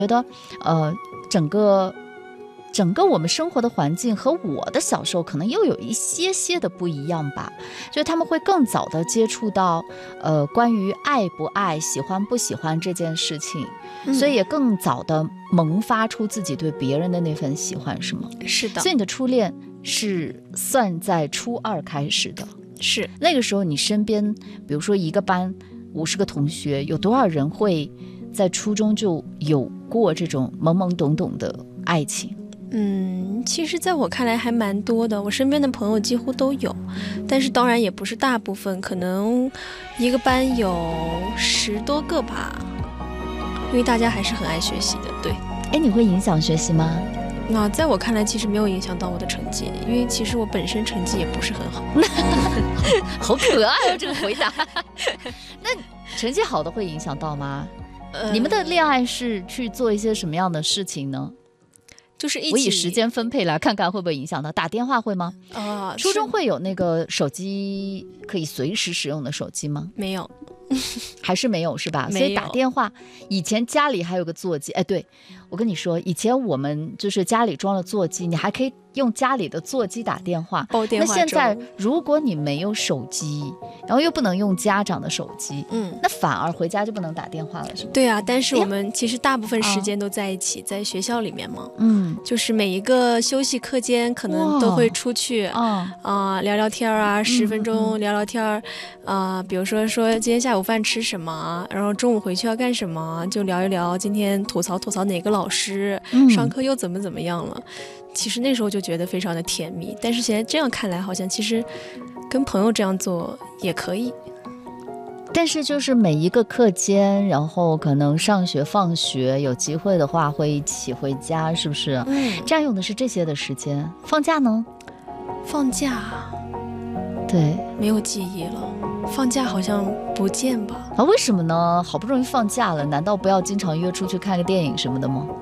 觉得整个我们生活的环境和我的小时候可能又有一些的不一样吧，就是他们会更早的接触到关于爱不爱、喜欢不喜欢这件事情，所以也更早的萌发出自己对别人的那份喜欢，是吗？ 是的。 所以你的初恋是算在初2开始的。 是。 那个时候你身边比如说一个班50个同学，有多少人会在初中就有过这种懵懵懂懂的爱情？ 其实在我看来还蛮多的，我身边的朋友几乎都有，但是当然也不是大部分，可能一个班有10多个吧，因为大家还是很爱学习的。对。 你会影响学习吗？ 那在我看来其实没有影响到我的成绩，因为其实我本身成绩也不是很好。 好可爱哦，这个回答。那成绩好的会影响到吗？你们的恋爱是去做一些什么样的事情呢？ 就是一起， 我以时间分配来看看会不会影响到。打电话会吗？初中会有那个手机可以随时使用的手机吗？ 没有。 还是没有是吧？所以打电话，以前家里还有个座机。对，我跟你说，以前我们就是家里装了座机，你还可以用家里的座机打电话。 电话。 那现在如果你没有手机，然后又不能用家长的手机，那反而回家就不能打电话了，是吗？ 对啊，但是我们其实大部分时间都在一起，在学校里面嘛。就是每一个休息课间可能都会出去聊聊天啊，10分钟聊聊天比如说今天下午饭吃什么，然后中午回去要干什么，就聊一聊今天吐槽哪个老师，上课又怎么样了。其实那时候就觉得非常的甜蜜，但是现在这样看来好像其实跟朋友这样做也可以。 但是就是每一个课间，然后可能上学放学有机会的话会一起回家，是不是？占用的是这些的时间。放假呢？ 放假对， 没有记忆了。放假好像不见吧？ 为什么呢？好不容易放假了，难道不要经常约出去看个电影什么的吗？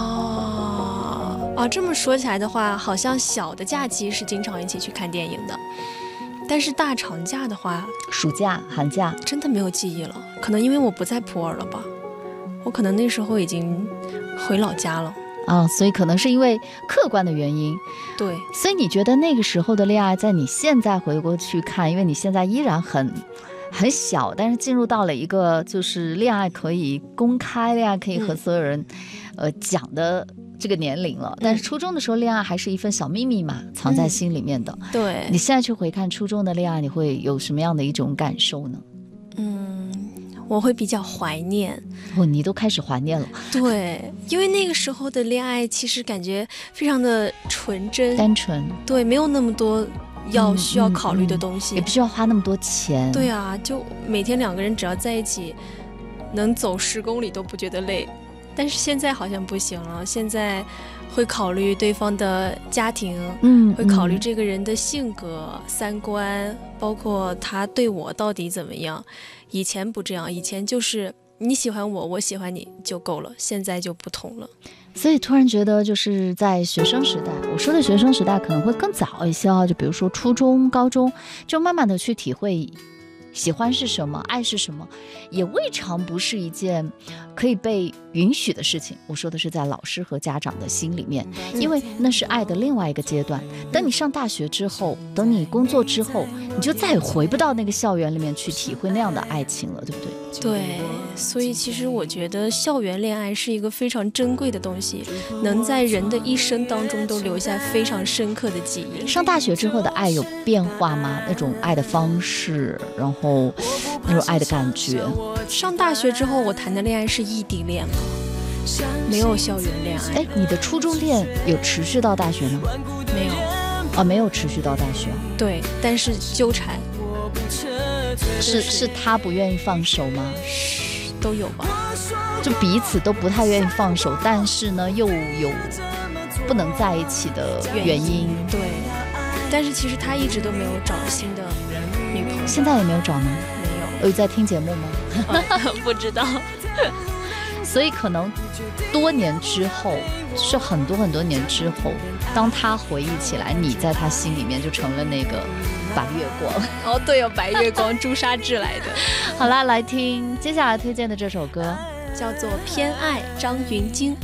这么说起来的话，好像小的假期是经常一起去看电影的，但是大长假的话， 暑假寒假真的没有记忆了。可能因为我不在普洱了吧，我可能那时候已经回老家了所以可能是因为客观的原因。 对。 所以你觉得那个时候的恋爱在你现在回过去看，因为你现在依然很小，但是进入到了一个就是恋爱可以公开，恋爱可以和所有人讲的这个年龄了。但是初中的时候恋爱还是一份小秘密嘛，藏在心里面的。 对。 你现在去回看初中的恋爱，你会有什么样的一种感受呢？ 我会比较怀念。 你都开始怀念了？ 对，因为那个时候的恋爱其实感觉非常的纯真单纯。 对，没有那么多需要考虑的东西， 也不需要花那么多钱。 对啊，就每天2个人只要在一起能走10公里都不觉得累。但是现在好像不行了，现在会考虑对方的家庭，会考虑这个人的性格、3观，包括他对我到底怎么样。以前不这样，以前就是你喜欢我，我喜欢你就够了，现在就不同了。 所以突然觉得就是在学生时代，我说的学生时代可能会更早一些就比如说初中高中，就慢慢的去体会喜欢是什么，爱是什么，也未尝不是一件可以被允许的事情。我说的是在老师和家长的心里面，因为那是爱的另外一个阶段。等你上大学之后，等你工作之后，你就再也回不到那个校园里面去体会那样的爱情了，对不对？ 对，所以其实我觉得校园恋爱是一个非常珍贵的东西，能在人的一生当中都留下非常深刻的记忆。 上大学之后的爱有变化吗？那种爱的方式，然后那种爱的感觉。 上大学之后我谈的恋爱是异地恋嘛，没有校园恋爱。 你的初中恋有持续到大学吗？ 没有。 没有持续到大学。 对，但是纠缠。 是他不愿意放手吗？ 都有吧， 就彼此都不太愿意放手，但是呢又有不能在一起的原因。 对，但是其实他一直都没有找新的女朋友。 现在也没有找吗？ 没有。 有在听节目吗？ 不知道。 所以可能多年之后，是很多年之后，当他回忆起来，你在他心里面就成了那个白月光。 对哦，白月光，朱砂痣来的。 好啦，来听接下来推荐的这首歌， 叫做《偏爱》，张芸京。